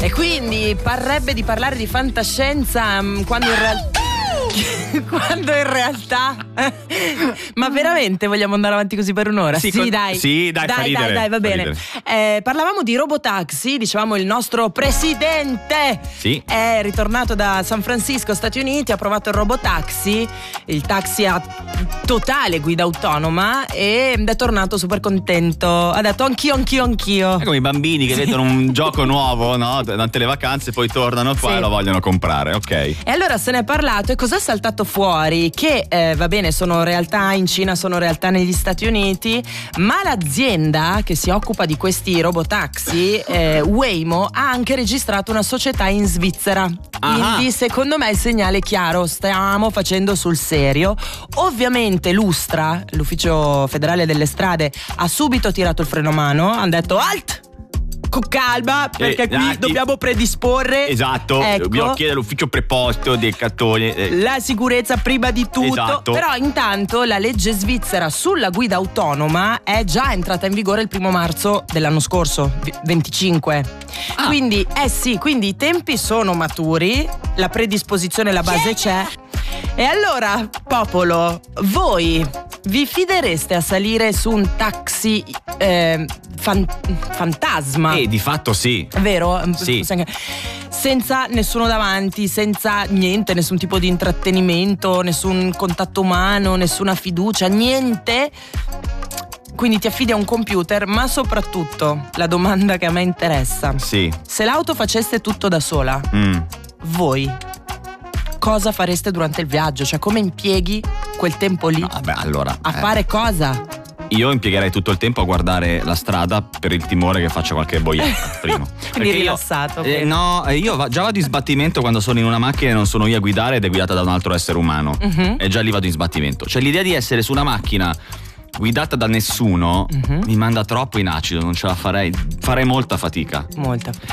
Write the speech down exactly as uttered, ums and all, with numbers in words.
E quindi parrebbe di parlare di fantascienza mh, quando in realtà quando in realtà ma veramente vogliamo andare avanti così per un'ora? Sì, Sì, con... dai. Sì, dai, dai, fa ridere, dai, dai, va fa bene. Eh, parlavamo di Robotaxi, dicevamo il nostro presidente sì. è ritornato da San Francisco, Stati Uniti, ha provato il Robotaxi, il taxi a totale guida autonoma e è tornato super contento. Ha detto anch'io, anch'io, anch'io. È come i bambini che sì. vedono un gioco nuovo, no? Durante le vacanze, poi tornano qua sì. e lo vogliono comprare, ok. E allora se ne è parlato e cosa è saltato fuori? Che eh, va bene, sono realtà in Cina, sono realtà negli Stati Uniti, ma l'azienda che si occupa di questi robotaxi, eh, Waymo, ha anche registrato una società in Svizzera. Ah. Quindi secondo me il segnale è chiaro, stiamo facendo sul serio. Ovviamente l'Ustra, l'Ufficio Federale delle Strade, ha subito tirato il freno a mano, hanno detto alt! Con calma, perché eh, qui ah, dobbiamo predisporre. Esatto, ecco, dobbiamo chiedere all'ufficio preposto del cartone. Eh. La sicurezza prima di tutto. Esatto. Però intanto la legge svizzera sulla guida autonoma è già entrata in vigore il primo marzo dell'anno scorso, venticinque. Ah. Quindi, eh sì, quindi i tempi sono maturi, la predisposizione, la base c'è. E allora, popolo, voi vi fidereste a salire su un taxi eh, fan- fantasma? Eh, di fatto sì. Vero? Sì. Senza nessuno davanti, senza niente, nessun tipo di intrattenimento, nessun contatto umano, nessuna fiducia, niente. Quindi ti affidi a un computer, ma soprattutto la domanda che a me interessa. Sì. Se l'auto facesse tutto da sola, mm. voi cosa fareste durante il viaggio? Cioè, come impieghi quel tempo lì? No, vabbè, allora, a eh. fare cosa? Io impiegherei tutto il tempo a guardare la strada per il timore che faccia qualche boiata. Primo. Quindi rilassato. Io, eh, no, io va, già vado in sbattimento quando sono in una macchina e non sono io a guidare ed è guidata da un altro essere umano. Uh-huh. E già lì vado in sbattimento. Cioè l'idea di essere su una macchina guidata da nessuno uh-huh. mi manda troppo in acido, non ce la farei, farei molta fatica. Molta.